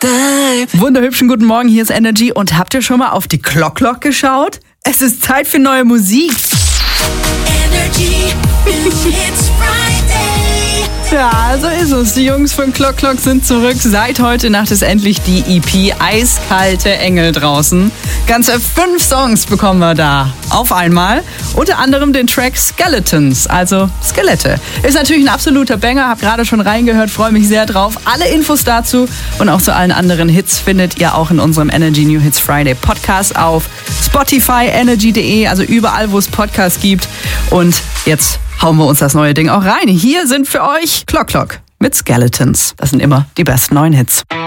Wunderhübschen guten Morgen, hier ist Energy. Und habt ihr schon mal auf die Clock geschaut? Es ist Zeit für neue Musik. Energy New Hits Friday. Ja, so ist es. Die Jungs von Clock sind zurück. Seit heute Nacht ist endlich die EP Eiskalte Engel draußen. Ganze 5 Songs bekommen wir da auf einmal. Unter anderem den Track Skeletons, also Skelette. Ist natürlich ein absoluter Banger, hab gerade schon reingehört, freue mich sehr drauf. Alle Infos dazu und auch zu allen anderen Hits findet ihr auch in unserem Energy New Hits Friday Podcast auf Spotify, energy.de, also überall, wo es Podcasts gibt. Und jetzt hauen wir uns das neue Ding auch rein. Hier sind für euch Clock mit Skeletons. Das sind immer die besten neuen Hits.